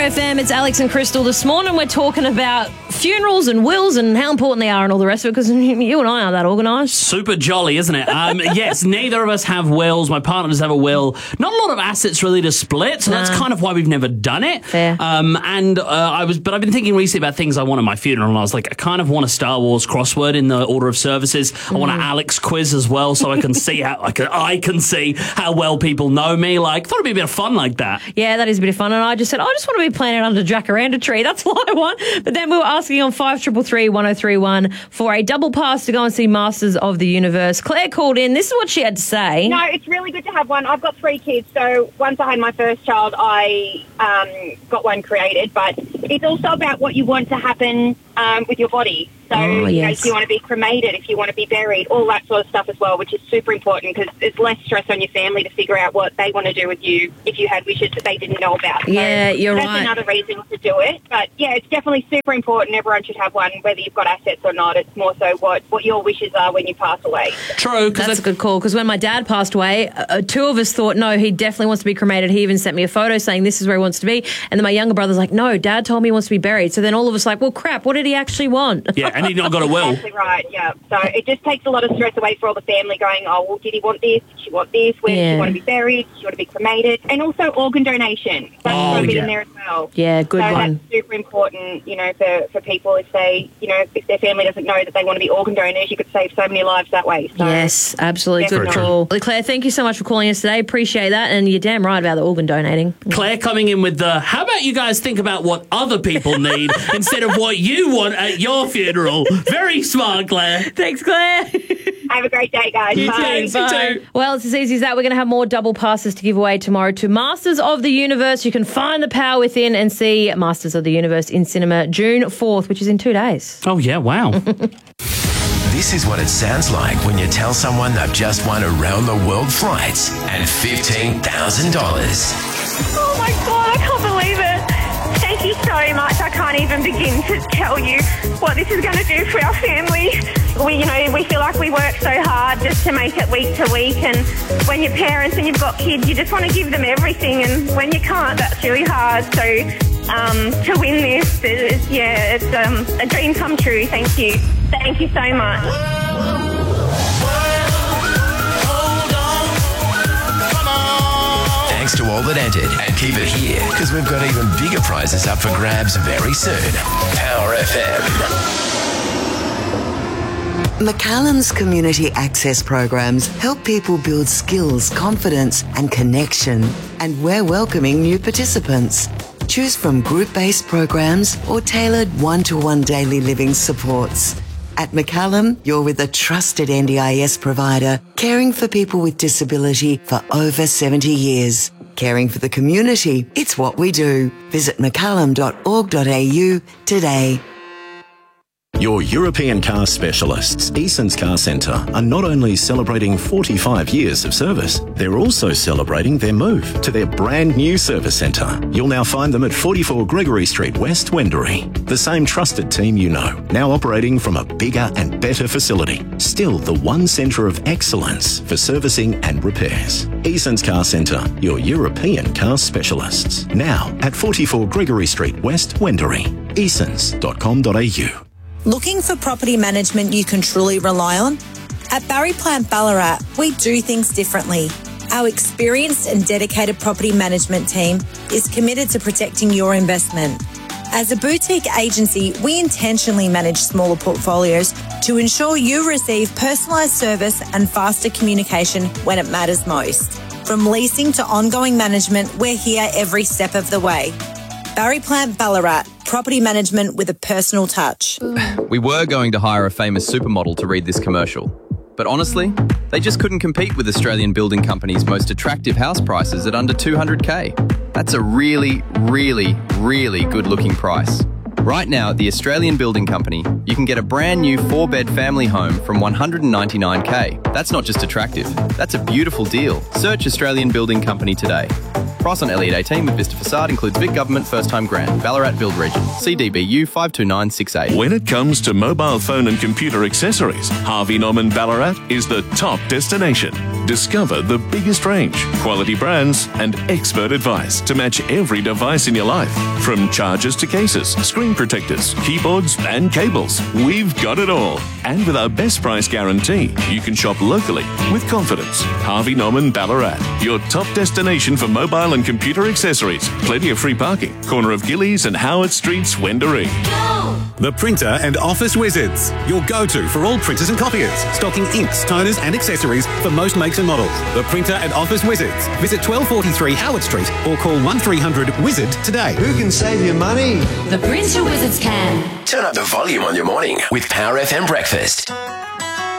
FM, it's Alex and Crystal. This morning we're talking about funerals and wills and how important they are and all the rest of it, because you and I aren't that organised. Super jolly, isn't it? Yes, neither of us have wills. My partner does have a will. Not a lot of assets really to split, so that's kind of why we've never done it. Fair. I've been thinking recently about things I want at my funeral, and I was like, I kind of want a Star Wars crossword in the order of services. I want an Alex quiz as well, so I can see how I can see how well people know me. Like, thought it'd be a bit of fun like that. Yeah, that is a bit of fun. And I just said, I just want to be planted under a jacaranda tree. That's all I want. But then we were asking on 5333 1031 for a double pass to go and see Masters of the Universe. Claire called in. This is what she had to say. No, it's really good to have one. I've got 3 kids, so once I had my first child, I got one created. But it's also about what you want to happen with your body. So, if you want to be cremated, if you want to be buried, all that sort of stuff as well, which is super important because there's less stress on your family to figure out what they want to do with you if you had wishes that they didn't know about. Yeah, so you're that's right. That's another reason to do it. But, yeah, it's definitely super important. Everyone should have one, whether you've got assets or not. It's more so what your wishes are when you pass away. True. That's a good call, because when my dad passed away, 2 of us thought, no, he definitely wants to be cremated. He even sent me a photo saying this is where he wants to be. And then my younger brother's like, no, Dad told me he wants to be buried. So then all of us like, well, crap, what did he actually want? Yeah, and he's not got a will. Exactly right, yeah. So it just takes a lot of stress away for all the family going, oh, well, did he want this? Did she want this? Where does she want to be buried? Does she want to be cremated? And also organ donation. That's got to be in there as well. Yeah, good one. So that's super important, for people if they, if their family doesn't know that they want to be organ donors, you could save so many lives that way. So yes, absolutely. Good call. Claire, thank you so much for calling us today. Appreciate that. And you're damn right about the organ donating. Claire coming in with how about you guys think about what other people need instead of what you want at your funeral? Very smart, Claire. Thanks, Claire. Have a great day, guys. Bye. Bye. Well, it's as easy as that. We're going to have more double passes to give away tomorrow to Masters of the Universe. You can find the power within and see Masters of the Universe in cinema June 4th, which is in 2 days. Oh, yeah, wow. This is what it sounds like when you tell someone they've just won around-the-world flights and $15,000. Oh, my God, I can't believe it. Thank you so much. I can't even begin to tell you what this is going to do for our family. We feel like we work so hard just to make it week to week, and when you're parents and you've got kids, you just want to give them everything, and when you can't, that's really hard. So to win this, it's a dream come true. Thank you. Thank you so much. Thanks to all that entered, and keep it here because we've got even bigger prizes up for grabs very soon. Power FM. McCallum's community access programs help people build skills, confidence and connection. And we're welcoming new participants. Choose from group-based programs or tailored one-to-one daily living supports. At McCallum, you're with a trusted NDIS provider, caring for people with disability for over 70 years. Caring for the community, it's what we do. Visit mccallum.org.au today. Your European car specialists, Eason's Car Centre, are not only celebrating 45 years of service, they're also celebrating their move to their brand new service centre. You'll now find them at 44 Gregory Street West, Wendouree. The same trusted team you know, now operating from a bigger and better facility. Still the one centre of excellence for servicing and repairs. Eason's Car Centre, your European car specialists. Now at 44 Gregory Street West, Wendouree. Easons.com.au. Looking for property management you can truly rely on? At Barry Plant Ballarat, we do things differently. Our experienced and dedicated property management team is committed to protecting your investment. As a boutique agency, we intentionally manage smaller portfolios to ensure you receive personalised service and faster communication when it matters most. From leasing to ongoing management, we're here every step of the way. Barry Plant Ballarat, property management with a personal touch. We were going to hire a famous supermodel to read this commercial, but honestly, they just couldn't compete with Australian building companies' most attractive house prices at under $200K. That's a really, really, really good-looking price. Right now at the Australian Building Company, you can get a brand new 4-bed family home from $199K. That's not just attractive, that's a beautiful deal. Search Australian Building Company today. Price on Elliott 18 with Vista Facade includes Vic Government First Time Grant, Ballarat Build Region, CDBU 52968. When it comes to mobile phone and computer accessories, Harvey Norman Ballarat is the top destination. Discover the biggest range, quality brands, and expert advice to match every device in your life. From chargers to cases, screen protectors, keyboards, and cables, we've got it all. And with our best price guarantee, you can shop locally with confidence. Harvey Norman Ballarat, your top destination for mobile and computer accessories. Plenty of free parking. Corner of Gillies and Howard Streets, Wendouree. The Printer and Office Wizards, your go-to for all printers and copiers, stocking inks, toners and accessories for most makes and models. The Printer and Office Wizards. Visit 1243 Howard Street or call 1300-WIZARD today. Who can save you money? The Printer Wizards can. Turn up the volume on your morning with Power FM Breakfast.